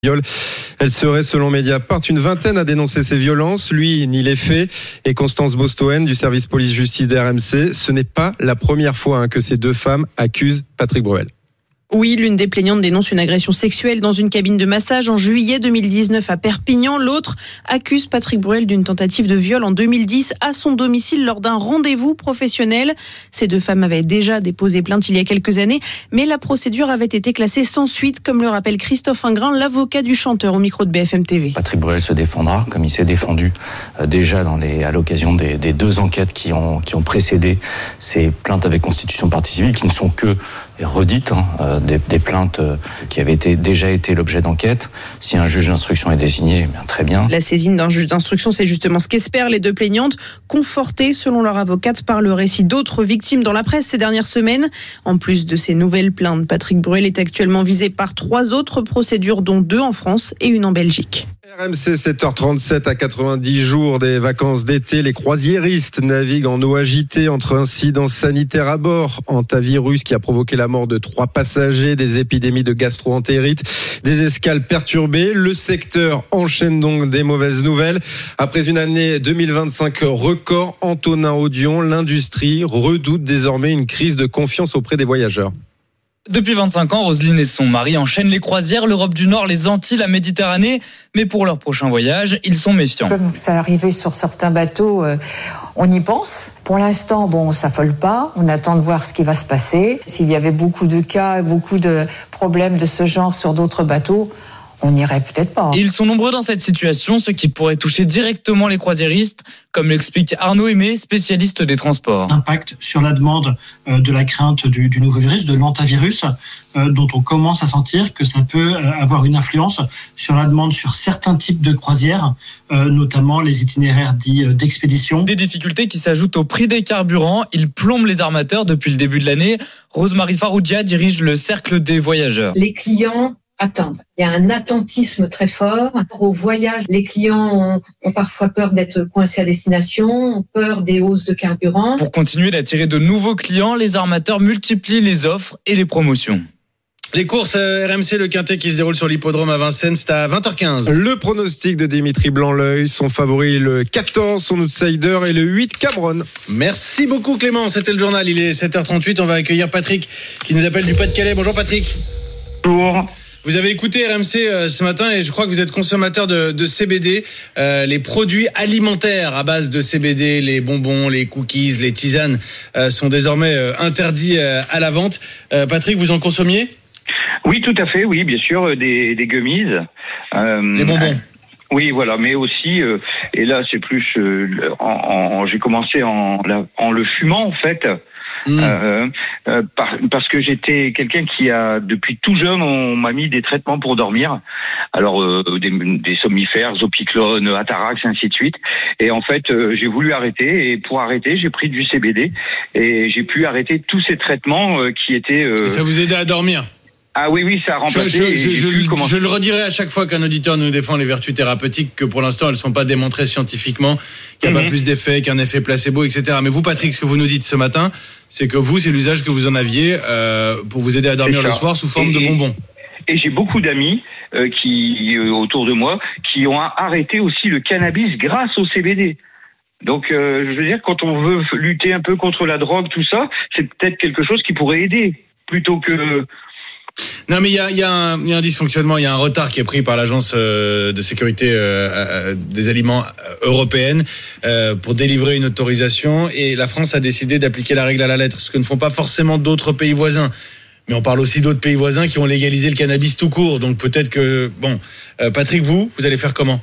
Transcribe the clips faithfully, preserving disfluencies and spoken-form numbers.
viol. Elle serait, selon Mediapart, une vingtaine à dénoncer ces violences. Lui nie les faits. Et Constance Bostoen du service police-justice d'R M C, ce n'est pas la première fois hein, que ces deux femmes accusent Patrick Bruel. Oui, l'une des plaignantes dénonce une agression sexuelle dans une cabine de massage en juillet deux mille dix-neuf à Perpignan. L'autre accuse Patrick Bruel d'une tentative de viol en deux mille dix à son domicile lors d'un rendez-vous professionnel. Ces deux femmes avaient déjà déposé plainte il y a quelques années, mais la procédure avait été classée sans suite, comme le rappelle Christophe Ingrin, l'avocat du chanteur au micro de B F M T V. Patrick Bruel se défendra, comme il s'est défendu euh, déjà dans les, à l'occasion des, des deux enquêtes qui ont, qui ont précédé ces plaintes avec constitution de partie civile, qui ne sont que redites, hein, euh, des, des plaintes euh, qui avaient été, déjà été l'objet d'enquête. Si un juge d'instruction est désigné, bien, très bien. La saisine d'un juge d'instruction, c'est justement ce qu'espèrent les deux plaignantes, confortées, selon leur avocate, par le récit d'autres victimes dans la presse ces dernières semaines. En plus de ces nouvelles plaintes, Patrick Bruel est actuellement visé par trois autres procédures, dont deux en France et une en Belgique. R M C sept heures trente-sept à quatre-vingt-dix jours des vacances d'été, les croisiéristes naviguent en eau agitée entre incidents sanitaires à bord, hantavirus qui a provoqué la mort de trois passagers, des épidémies de gastro-entérite, des escales perturbées. Le secteur enchaîne donc des mauvaises nouvelles. Après une année deux mille vingt-cinq record, Antonin Audion, l'industrie redoute désormais une crise de confiance auprès des voyageurs. Depuis vingt-cinq ans, Roselyne et son mari enchaînent les croisières, l'Europe du Nord, les Antilles, la Méditerranée. Mais pour leur prochain voyage, ils sont méfiants. Comme ça arrivait sur certains bateaux, euh, on y pense. Pour l'instant, bon, on s'affole pas. On attend de voir ce qui va se passer. S'il y avait beaucoup de cas, beaucoup de problèmes de ce genre sur d'autres bateaux, on n'irait peut-être pas. Ils sont nombreux dans cette situation, ce qui pourrait toucher directement les croisiéristes, comme l'explique Arnaud Aimé, spécialiste des transports. Impact sur la demande euh, de la crainte du, du nouveau virus, de l'hantavirus, euh, dont on commence à sentir que ça peut euh, avoir une influence sur la demande sur certains types de croisières, euh, notamment les itinéraires dits euh, d'expédition. Des difficultés qui s'ajoutent au prix des carburants. Ils plombent les armateurs depuis le début de l'année. Rosemarie Faroudia dirige le cercle des voyageurs. Les clients attendent. Il y a un attentisme très fort. Au voyage, les clients ont, ont parfois peur d'être coincés à destination, ont peur des hausses de carburant. Pour continuer d'attirer de nouveaux clients, les armateurs multiplient les offres et les promotions. Les courses R M C, le Quintet qui se déroule sur l'hippodrome à Vincennes, c'est à vingt heures quinze. Le pronostic de Dimitri Blanc-L'Œil, son favori le quatorze, son outsider et le huit Cameron. Merci beaucoup Clément, c'était le journal, il est sept heures trente-huit, on va accueillir Patrick qui nous appelle du Pas-de-Calais. Bonjour Patrick. Bonjour. Vous avez écouté R M C euh, ce matin et je crois que vous êtes consommateur de, de C B D, euh, les produits alimentaires à base de C B D, les bonbons, les cookies, les tisanes euh, sont désormais euh, interdits euh, à la vente. Euh, Patrick, vous en consommiez ? Oui, tout à fait, oui, bien sûr, des, des gummies. Euh, les bonbons. Oui, voilà, mais aussi, euh, et là c'est plus, euh, en, en, j'ai commencé en, en le fumant en fait. Mmh. Euh, euh, par, parce que j'étais quelqu'un qui a, depuis tout jeune, on m'a mis des traitements pour dormir. Alors, euh, des, des somnifères, Zopiclone, Atarax, ainsi de suite. Et en fait, euh, j'ai voulu arrêter. Et pour arrêter, j'ai pris du C B D. Et j'ai pu arrêter tous ces traitements euh, qui étaient... Euh... Et ça vous aidait à dormir ? Ah oui, oui, ça a remplacé. Je, je, je, je, je le redirai à chaque fois qu'un auditeur nous défend les vertus thérapeutiques, que pour l'instant, elles ne sont pas démontrées scientifiquement, qu'il n'y a mm-hmm. pas plus d'effet qu'un effet placebo, et cetera. Mais vous, Patrick, ce que vous nous dites ce matin, c'est que vous, c'est l'usage que vous en aviez euh, pour vous aider à dormir le soir sous forme et, de bonbons. Et j'ai beaucoup d'amis euh, qui euh, autour de moi qui ont arrêté aussi le cannabis grâce au C B D. Donc, euh, je veux dire, quand on veut lutter un peu contre la drogue, tout ça, c'est peut-être quelque chose qui pourrait aider, plutôt que... Non, mais il y a, y, a un, y a un dysfonctionnement, il y a un retard qui est pris par l'agence euh, de sécurité euh, euh, des aliments européenne euh, pour délivrer une autorisation, et la France a décidé d'appliquer la règle à la lettre, ce que ne font pas forcément d'autres pays voisins. Mais on parle aussi d'autres pays voisins qui ont légalisé le cannabis tout court, donc peut-être que... Bon, euh, Patrick, vous, vous allez faire comment ?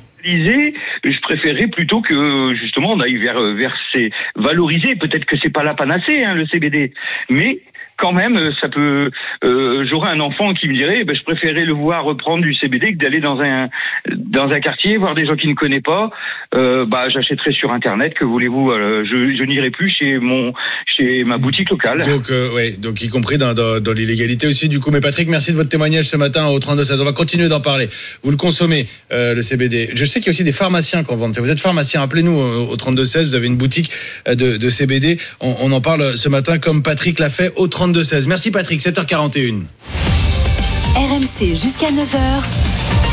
Je préférerais plutôt que justement on aille vers, vers ces valoriser. Peut-être que c'est pas la panacée, hein, le C B D, mais quand même, ça peut. Euh, j'aurais un enfant qui me dirait, ben, je préférais le voir reprendre du C B D que d'aller dans un dans un quartier voir des gens qui ne connaissent pas. Euh, bah, j'achèterai sur Internet. Que voulez-vous euh, Je, je n'irai plus chez mon chez ma boutique locale. Donc, euh, ouais, donc y compris dans, dans, dans l'illégalité aussi. Du coup, mais Patrick, merci de votre témoignage ce matin au trente-deux seize. On va continuer d'en parler. Vous le consommez euh, le C B D. Je sais qu'il y a aussi des pharmaciens qui en vendent. Vous êtes pharmacien. Appelez-nous au, au trente-deux seize. Vous avez une boutique de, de C B D. On, on en parle ce matin comme Patrick l'a fait au trente-deux seize. Merci Patrick. sept heures quarante et une. R M C jusqu'à neuf heures.